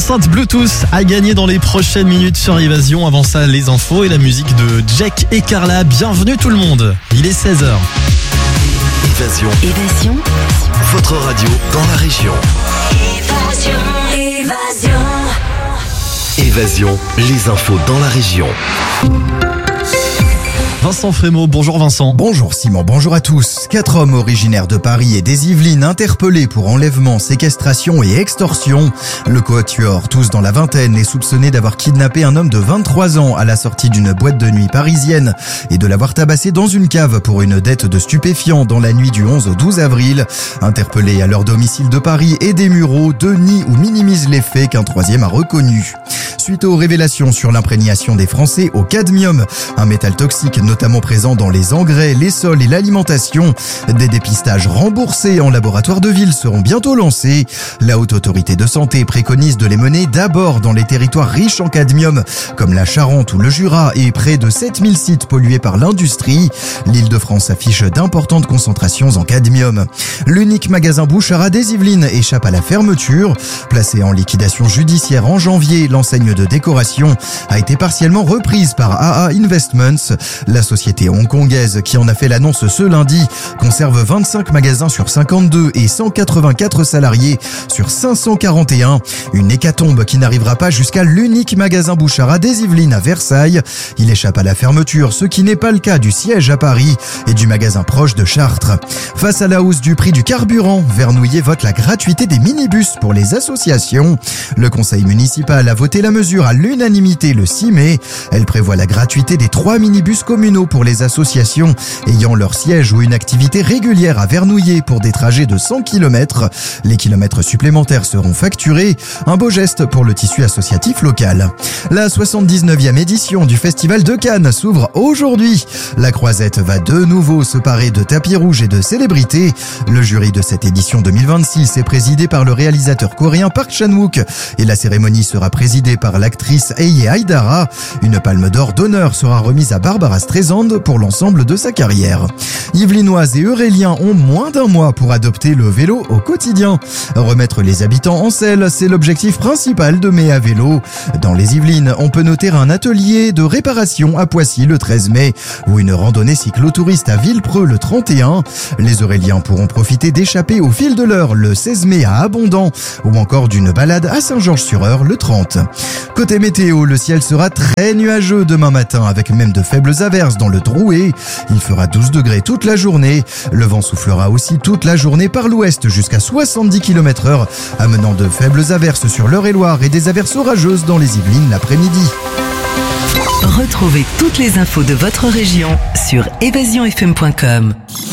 enceinte Bluetooth à gagner dans les prochaines minutes sur Évasion. Avant ça, les infos et la musique de Jack et Carla. Bienvenue tout le monde. Il est 16h. Évasion. Votre radio dans la région. Évasion, les infos dans la région. Vincent Frémaux, bonjour Vincent. Bonjour Simon, bonjour à tous. 4 hommes originaires de Paris et des Yvelines interpellés pour enlèvement, séquestration et extorsion. Le quatuor, tous dans la vingtaine, est soupçonné d'avoir kidnappé un homme de 23 ans à la sortie d'une boîte de nuit parisienne et de l'avoir tabassé dans une cave pour une dette de stupéfiants dans la nuit du 11 au 12 avril. Interpellés à leur domicile de Paris et des Mureaux, deux nient ou minimisent les faits qu'un troisième a reconnus. Suite aux révélations sur l'imprégnation des Français au cadmium, un métal toxique notamment présent dans les engrais, les sols et l'alimentation. Des dépistages remboursés en laboratoire de ville seront bientôt lancés. La Haute Autorité de Santé préconise de les mener d'abord dans les territoires riches en cadmium, comme la Charente ou le Jura et près de 7000 sites pollués par l'industrie. L'Île-de-France affiche d'importantes concentrations en cadmium. L'unique magasin Bouchara des Yvelines échappe à la fermeture. Placé en liquidation judiciaire en janvier, l'enseigne de décoration a été partiellement reprise par AA Investments. La société hongkongaise qui en a fait l'annonce ce lundi conserve 25 magasins sur 52 et 184 salariés sur 541. Une hécatombe qui n'arrivera pas jusqu'à l'unique magasin Bouchara des Yvelines à Versailles. Il échappe à la fermeture, ce qui n'est pas le cas du siège à Paris et du magasin proche de Chartres. Face à la hausse du prix du carburant, Vernouillet vote la gratuité des minibus pour les associations. Le conseil municipal a voté la mesure à l'unanimité le 6 mai. Elle prévoit la gratuité des 3 minibus communaux pour les associations ayant leur siège ou une activité régulière à Vernouillet pour des trajets de 100 km. Les kilomètres supplémentaires seront facturés. Un beau geste pour le tissu associatif local. La 79e édition du Festival de Cannes s'ouvre aujourd'hui. La Croisette va de nouveau se parer de tapis rouges et de célébrités. Le jury de cette édition 2026 est présidé par le réalisateur coréen Park Chan-wook et la cérémonie sera présidée par l'actrice Heye Haidara. Une palme d'or d'honneur sera remise à Barbara Streisand pour l'ensemble de sa carrière. Yvelinoises et Euréliens ont moins d'un mois pour adopter le vélo au quotidien. Remettre les habitants en selle, c'est l'objectif principal de Mai à vélo. Dans les Yvelines, on peut noter un atelier de réparation à Poissy le 13 mai ou une randonnée cyclotouriste à Villepreux le 31. Les Euréliens pourront profiter d'échapper au fil de l'heure le 16 mai à Abondant ou encore d'une balade à Saint-Georges-sur-Eure le 30. Côté météo, le ciel sera très nuageux demain matin avec même de faibles averses dans le Drouet. Il fera 12 degrés toute la journée. Le vent soufflera aussi toute la journée par l'ouest jusqu'à 70 km/h, amenant de faibles averses sur l'Eure-et-Loire et des averses orageuses dans les Yvelines l'après-midi. Retrouvez toutes les infos de votre région sur évasionfm.com.